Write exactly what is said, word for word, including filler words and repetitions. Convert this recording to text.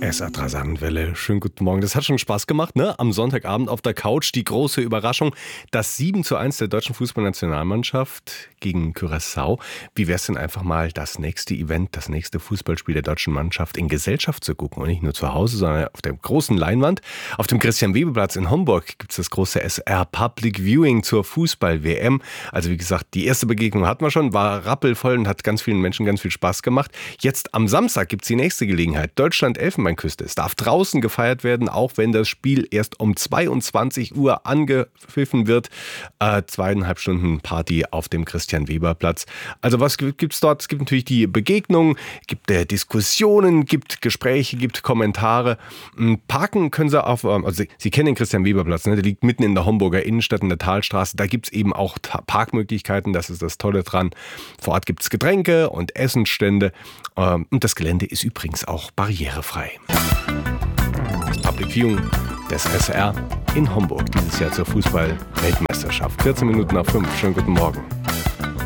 S R drei Sandwelle, schönen guten Morgen. Das hat schon Spaß gemacht, ne? Am Sonntagabend auf der Couch die große Überraschung, das sieben zu eins der deutschen Fußballnationalmannschaft gegen Curaçao. Wie wär's denn einfach mal das nächste Event, das nächste Fußballspiel der deutschen Mannschaft in Gesellschaft zu gucken und nicht nur zu Hause, sondern auf der großen Leinwand. Auf dem Christian-Weber-Platz in Homburg gibt es das große S R Public Viewing zur Fußball-W M. Also wie gesagt, die erste Begegnung hatten wir schon, war rappelvoll und hat ganz vielen Menschen ganz viel Spaß gemacht. Jetzt am Samstag gibt es die nächste Gelegenheit. Deutschland-Elfenbeinküste. Es darf draußen gefeiert werden, auch wenn das Spiel erst um zweiundzwanzig Uhr angepfiffen wird. Äh, zweieinhalb Stunden Party auf dem Christian-Weber-Platz. Also was gibt es dort? Es gibt natürlich die Begegnungen, gibt äh, Diskussionen, gibt Gespräche, gibt Kommentare. Parken können Sie auf, also Sie, Sie kennen den Christian-Weber-Platz, ne? Der liegt mitten in der Homburger Innenstadt in der Talstraße. Da gibt es eben auch Parkmöglichkeiten, das ist das Tolle dran. Vor Ort gibt es Getränke und Essensstände. Ähm, und das Gelände ist übrigens auch barrierefrei. Das Public Viewing des S R in Homburg dieses Jahr zur Fußball-Weltmeisterschaft. vierzehn Minuten nach fünf. Schönen guten Morgen.